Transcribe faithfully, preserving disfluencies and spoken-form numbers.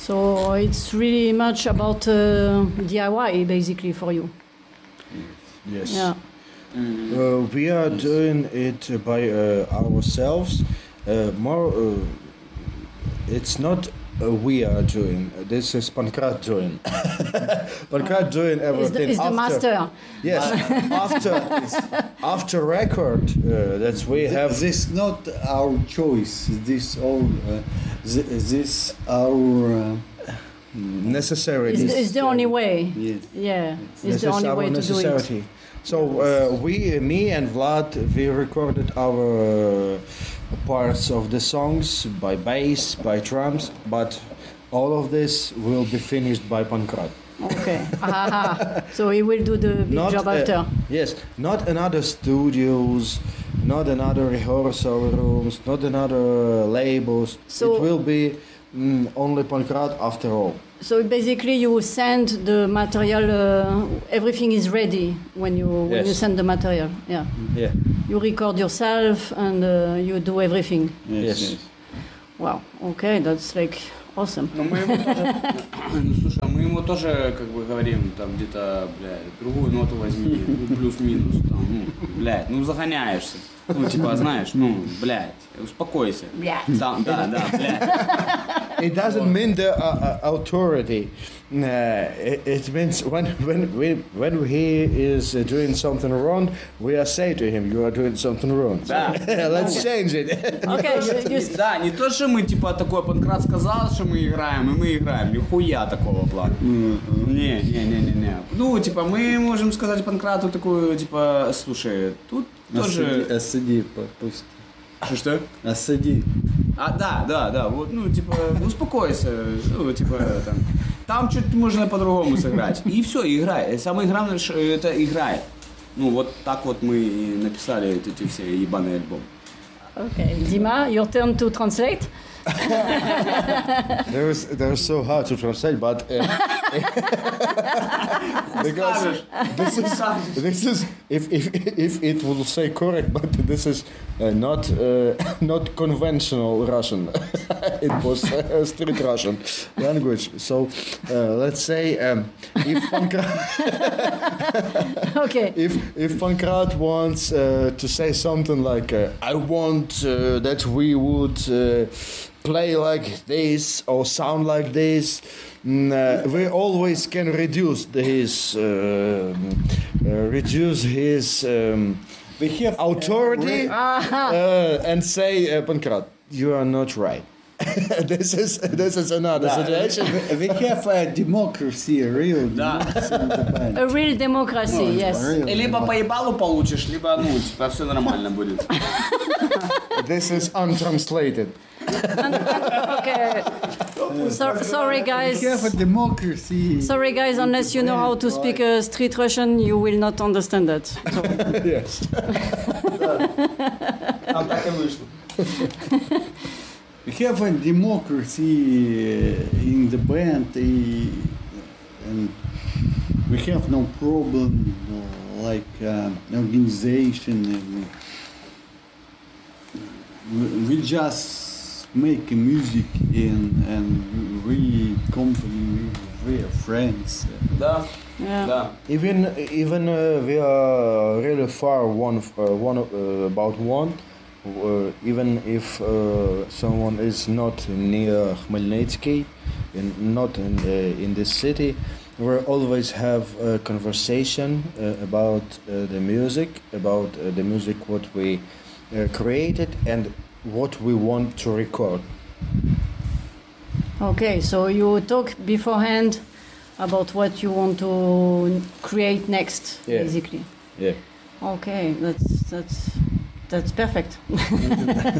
So it's really much about uh, D I Y basically for you. Yes. Yeah. Mm-hmm. Uh, we are doing it by uh, ourselves. Uh, more, uh, it's not uh, we are doing. This is Pankrat doing. Pankrat doing Is everything. the, is the after, master. Yes, after after record. Uh, that's we have. This not our choice. This all. Uh, th- this our. Uh, necessary. It's, it's the only way. yes. Yeah. It's This the is only our way to do it. necessity. So uh, we, me and Vlad, we recorded our uh, parts of the songs by bass, by drums, but all of this will be finished by Pankrat. Okay. Aha. So he will do the big job uh, after. Yes, not another studios, not another rehearsal rooms, not another labels. So- it will be mm, only Pankrat after all. So basically, you send the material. Uh, everything is ready when you when Yes. you send the material. Yeah. Yeah. You record yourself and uh, you do everything. Yes. Yes. Wow. Okay, that's like awesome. Ну мы ему тоже, ну слушай, а мы ему тоже как бы говорим, там где-то, блядь, другую ноту возьми, ну плюс-минус, там, ну, блядь, ну загоняешься. Ну типа, знаешь, ну, блядь, успокойся. Блядь. Там, да, да, блядь. It doesn't mean the uh, uh, authority. Uh, it, it means when when we, when he is uh, doing something wrong, we are say to him, "You are doing something wrong." So, Да. let's change it. Okay. You, you, Да, не то, что мы типа такой Панкрат сказал, что мы играем, и мы играем. Нихуя такого плана. Не, не, не, не, не. Ну, типа, мы можем сказать Панкрату такую, типа, слушай, тут тоже. Осади, пусть. Что что? Осади. А, да, да, да, вот, ну, типа, успокойся, ну, типа, там, там чуть можно по-другому сыграть. И все, играй. Самое главное, что это играет. Ну, вот так вот мы и написали эти все ебаные альбомы. okay. Dima, your turn to translate. there is there is so hard to translate, but uh, because this is this is if if if it will say correct, but this is uh, not uh, not conventional Russian. It was uh, street Russian language. So uh, let's say um, if Pankrat Okay. if if Pankrat wants uh, to say something like uh, I want uh, that we would uh, play like this or sound like this, mm, uh, we always can reduce the, his uh, uh, reduce his um, We have authority uh, and say uh, Pankrat, you are not right. this is this is another situation. We have a democracy, a real Да. democracy in the band. A real democracy, yes. Real Либо по ебалу получишь, либо, ну, типа, все нормально будет. This is untranslated. Okay. So, sorry, guys. We have a democracy. Sorry, guys. Unless you know how to speak uh, street Russian, you will not understand that. So, Yes. Там так и вышло. We have a democracy uh, in the band, uh, and we have no problem uh, like uh, organization. And we, we just make music and and we company, we are friends. Да, yeah. да. Even even uh, we are really far one f- uh, one uh, about one. Uh, even if uh, someone is not near Khmelnytsky, and not in uh, in this city, we always have a conversation uh, about uh, the music, about uh, the music what we uh, created and what we want to record. Okay. So you talk beforehand about what you want to create next, Yeah. basically. Yeah. Okay. That's that's that's perfect.